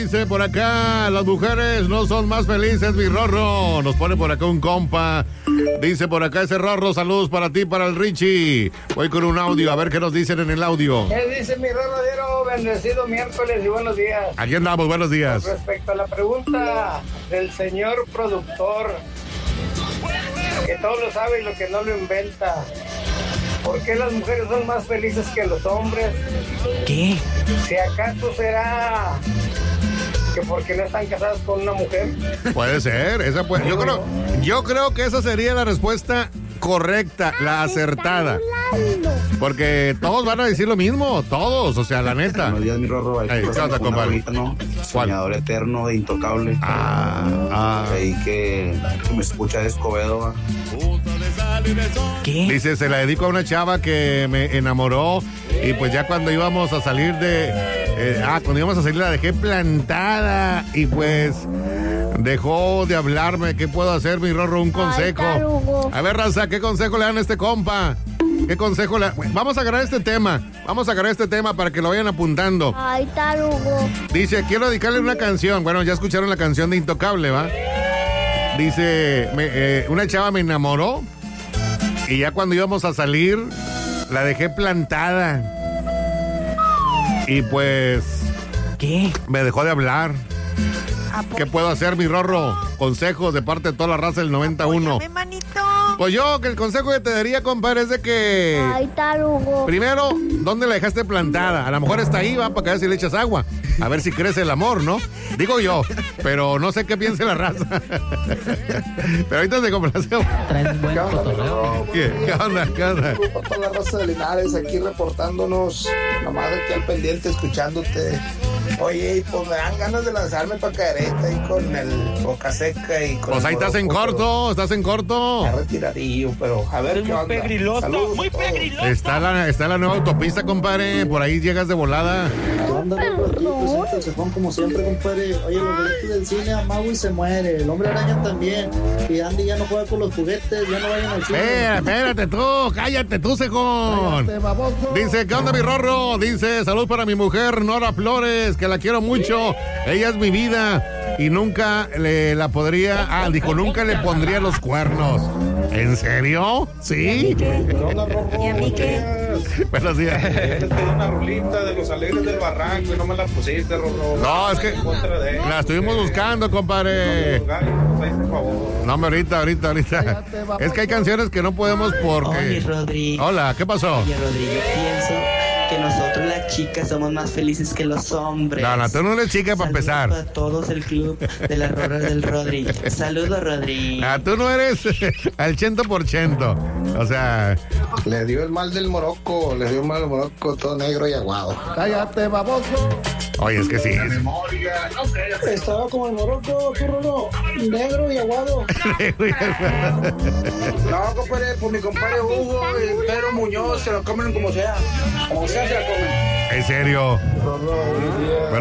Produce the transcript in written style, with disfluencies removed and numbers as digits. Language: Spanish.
Dice por acá, las mujeres no son más felices, mi Rorro. Nos pone por acá un compa. Dice por acá ese Rorro, saludos para ti, para el Richie. Voy con un audio, a ver qué nos dicen en el audio. ¿Qué dice mi Rorro? Bendecido miércoles y buenos días. Aquí andamos, buenos días. Con respecto a la pregunta del señor productor, que todo lo sabe y lo que no lo inventa. ¿Por qué las mujeres son más felices que los hombres? ¿Qué? Si acaso será que porque no están casadas con una mujer. Puede ser, esa puede. Yo creo que esa sería la respuesta correcta, la acertada. Porque todos van a decir lo mismo, todos, o sea, la neta. Buenos días, mi Rorro. Hey, ¿qué onda, compadre? ¿No? Soñador eterno e intocable. Ahí que me escucha de Escobedo. ¿Qué? Dice, se la dedico a una chava que me enamoró y pues ya cuando íbamos a salir cuando íbamos a salir la dejé plantada y pues dejó de hablarme. ¿Qué puedo hacer, mi Rorro? Un consejo. A ver, raza, ¿qué consejo le dan a este compa? ¿Qué consejo le... Vamos a agarrar este tema para que lo vayan apuntando. Ay, tarugo. Dice, quiero dedicarle una canción. Bueno, ya escucharon la canción de Intocable, ¿va? Dice, una chava me enamoró y ya cuando íbamos a salir la dejé plantada y pues ¿qué? Me dejó de hablar. ¿Qué puedo hacer, mi Rorro? Consejos de parte de toda la raza del 91. Apóyame, manito. Pues yo, que el consejo que te daría, compadre, es de que... Ay, tarugo. Primero, ¿dónde la dejaste plantada? A lo mejor está ahí, va, para que ver si le echas agua. A ver si crece el amor, ¿no? Digo yo, pero no sé qué piense la raza. Pero ahorita se complacemos. Traes buen cotorreo. ¿Qué onda? ¿Qué onda? Toda la raza de Linares aquí reportándonos, nomás aquí al pendiente escuchándote. Oye, y pues me dan ganas de lanzarme para Cadereyta ahí con el Boca Seca y con... Pues ahí estás en corto. Está retiradillo, pero a ver qué onda. Muy pegriloso. Está la nueva autopista, compadre. Por ahí llegas de volada. ¿Qué onda, loco? Aquí presente el cejón como siempre, compadre. Oye, los boletos del cine, a Maui se muere. El Hombre Araña también. Y Andy ya no juega con los juguetes, ya no vayan al cine. Espérate tú, cállate tú, cejón. Cállate, baboso. Dice, ¿qué onda, mi Rorro? Dice, salud para mi mujer, Nora Flores, que la quiero mucho. Ella es mi vida y nunca la podría... dijo, nunca le pondría los cuernos. ¿En serio? ¿Sí? ¿Y a mí qué? Buenos días. Te di una rolita de los Alegres del Barranco y no me la pusiste, Rorro. No, es que la estuvimos buscando, compadre. No, ahorita. Es que hay canciones que no podemos porque... Oye, Rodri. Hola, ¿qué pasó? Oye, Rodri, yo pienso que nosotros las chicas somos más felices que los hombres. No, tú no eres chica para empezar. Saludos a todos el club de las rolas del Rodri. Saludos, Rodri. Tú no eres al 100%. O sea... Le dio el mal del Morocco, todo negro y aguado. Cállate, baboso. Oye, es que sí. Estaba como el Morocco, turno, negro y aguado. No, compadre, pues mi compadre Hugo y Pedro Muñoz se lo comen como sea. Como sea se la comen. ¿En serio?